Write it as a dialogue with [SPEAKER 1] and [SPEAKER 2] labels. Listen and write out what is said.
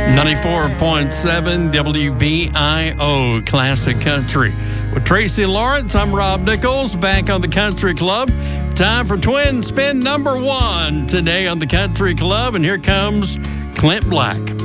[SPEAKER 1] 94.7 WBIO Classic Country. With Tracy Lawrence, I'm Rob Nichols, back on the Country Club. Time for Twin Spin number 1 today on the Country Club, and here comes Clint Black.